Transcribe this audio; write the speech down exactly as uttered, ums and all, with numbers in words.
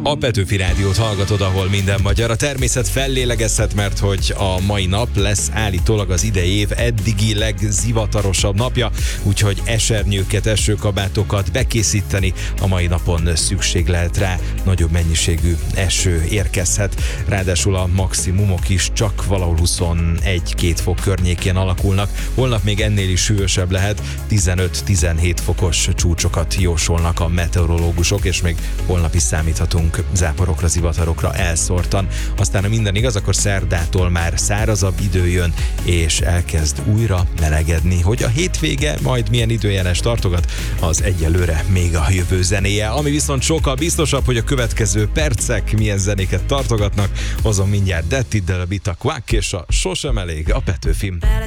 A Petőfi Rádiót hallgatod, ahol minden magyar. A természet fellélegezhet, mert hogy a mai nap lesz állítólag az idei év eddigi legzivatarosabb napja, úgyhogy esernyőket, esőkabátokat bekészíteni. A mai napon szükség lehet rá, nagyobb mennyiségű eső érkezhet. Ráadásul a maximumok is csak valahol huszonegy-két fok környékén alakulnak. Holnap még ennél is hűvösebb lehet, tizenöt-tizenhét fokos csúcsokat jósolnak a meteorológusok, és még holnap is számíthatunk záporokra, zivatarokra elszórtan. Aztán, ha minden igaz, akkor szerdától már szárazabb idő jön, és elkezd újra melegedni. Hogy a hétvége majd milyen időjárás tartogat, az egyelőre még a jövő zenéje. Ami viszont sokkal biztosabb, hogy a következő percek milyen zenéket tartogatnak, azon mindjárt Dead Tiddle, a Bita Quack és a Sosem elég, a Petőfim.